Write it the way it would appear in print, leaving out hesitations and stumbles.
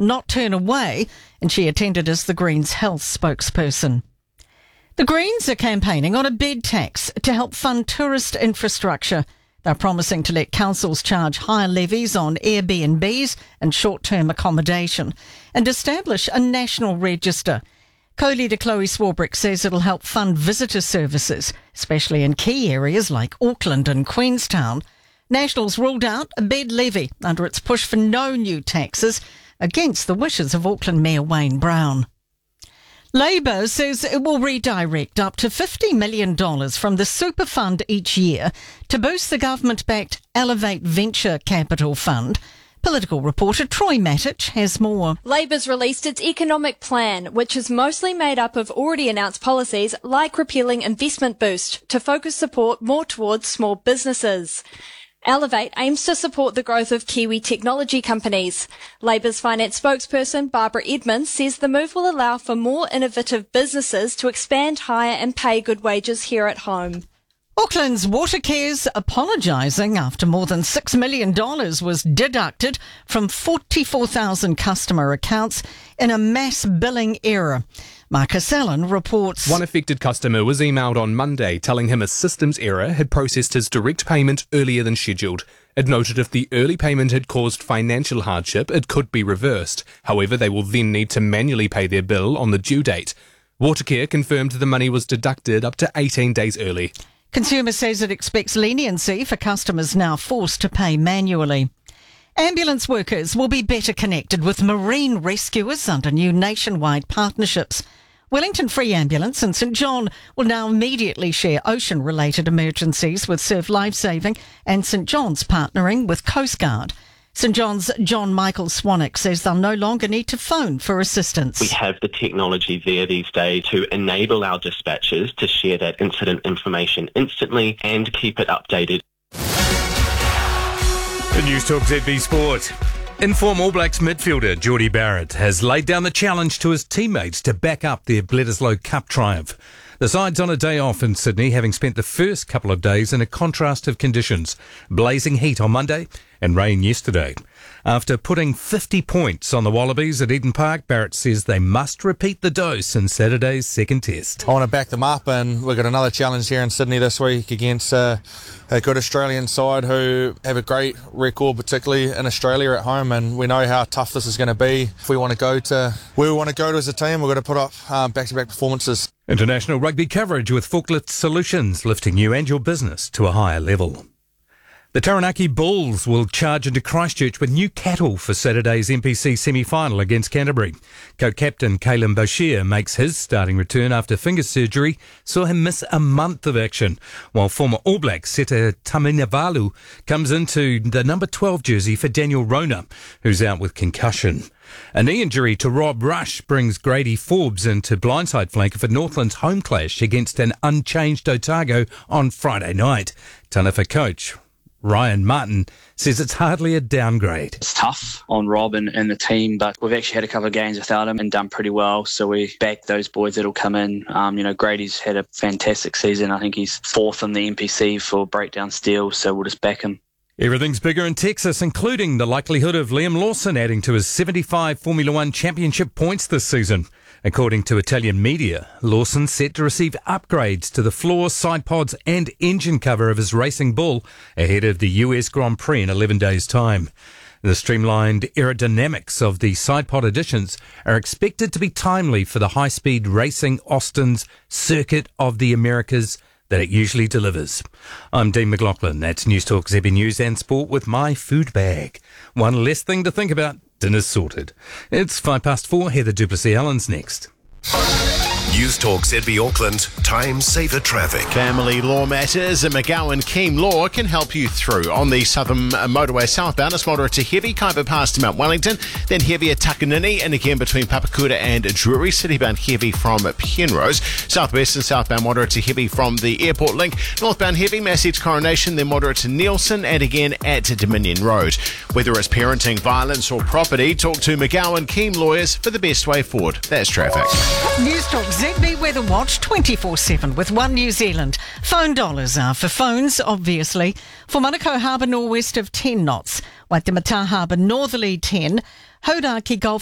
not turn away, and she attended as the Greens health spokesperson. The Greens are campaigning on a bed tax to help fund tourist infrastructure. They're promising to let councils charge higher levies on Airbnbs and short-term accommodation and establish a national register. Co-leader Chloe Swarbrick says it'll help fund visitor services, especially in key areas like Auckland and Queenstown. Nationals ruled out a bed levy under its push for no new taxes against the wishes of Auckland Mayor Wayne Brown. Labour says it will redirect up to $50 million from the super fund each year to boost the government-backed Elevate Venture Capital Fund. Political reporter Troy Matic has more. Labour's released its economic plan, which is mostly made up of already announced policies like repealing Investment Boost to focus support more towards small businesses. Elevate aims to support the growth of Kiwi technology companies. Labour's finance spokesperson Barbara Edmonds says the move will allow for more innovative businesses to expand, hire and pay good wages here at home. Auckland's Watercare's apologising after more than $6 million was deducted from 44,000 customer accounts in a mass billing error. Marcus Allen reports. One affected customer was emailed on Monday telling him a systems error had processed his direct payment earlier than scheduled. It noted if the early payment had caused financial hardship, it could be reversed. However, they will then need to manually pay their bill on the due date. Watercare confirmed the money was deducted up to 18 days early. Consumer says it expects leniency for customers now forced to pay manually. Ambulance workers will be better connected with marine rescuers under new nationwide partnerships. Wellington Free Ambulance and St John will now immediately share ocean-related emergencies with Surf Lifesaving, and St John's partnering with Coast Guard. St John's John Michael Swanwick says they'll no longer need to phone for assistance. We have the technology there these days to enable our dispatchers to share that incident information instantly and keep it updated. The News Talk ZB Sport. Inform All Blacks midfielder Jordie Barrett has laid down the challenge to his teammates to back up their Bledisloe Cup triumph. The side's on a day off in Sydney, having spent the first couple of days in a contrast of conditions. Blazing heat on Monday and rain yesterday. After putting 50 points on the Wallabies at Eden Park, Barrett says they must repeat the dose in Saturday's second test. I want to back them up, and we've got another challenge here in Sydney this week against a good Australian side who have a great record, particularly in Australia at home, and we know how tough this is going to be. If we want to go to where we want to go to as a team, we've got to put up back-to-back performances. International rugby coverage with Forklift Solutions, lifting you and your business to a higher level. The Taranaki Bulls will charge into Christchurch with new cattle for Saturday's NPC semi-final against Canterbury. Co-captain Kalen Bashir makes his starting return after finger surgery saw him miss a month of action, while former All Black Seta Taminavalu comes into the number 12 jersey for Daniel Rona, who's out with concussion. A knee injury to Rob Rush brings Grady Forbes into blindside flanker for Northland's home clash against an unchanged Otago on Friday night. Tanafa coach Ryan Martin says it's hardly a downgrade. It's tough on Rob and the team, but we've actually had a couple of games without him and done pretty well. So we back those boys that'll come in. Grady's had a fantastic season. I think he's fourth in the NPC for breakdown steals, so we'll just back him. Everything's bigger in Texas, including the likelihood of Liam Lawson adding to his 75 Formula One championship points this season. According to Italian media, Lawson's set to receive upgrades to the floor, side pods and engine cover of his racing bull ahead of the US Grand Prix in 11 days' time. The streamlined aerodynamics of the side pod additions are expected to be timely for the high-speed racing Austin's Circuit of the Americas that it usually delivers. I'm Dean McLaughlin. That's News Talk ZB News and Sport with my food bag. One less thing to think about. Dinner's sorted. It's 4:05. Heather Duplessis-Allen's next. News Talk ZB Auckland, time saver traffic. Family law matters, and McGowan Keem Law can help you through. On the Southern Motorway southbound, it's moderate to heavy, Kaipa past Mount Wellington, then heavy at Takanini, and again between Papakura and Drury, citybound heavy from Penrose. Southwest and southbound moderate to heavy from the airport link, northbound heavy, Massey to Coronation, then moderate to Nielsen, and again at Dominion Road. Whether it's parenting, violence or property, talk to McGowan Keem Lawyers for the best way forward. That's traffic. News Talk ZB Weather Watch 24/7 with One New Zealand. Phone dollars are for phones, obviously. For Manukau Harbour northwest of 10 knots. Waitemata Harbour northerly 10. Hauraki Gulf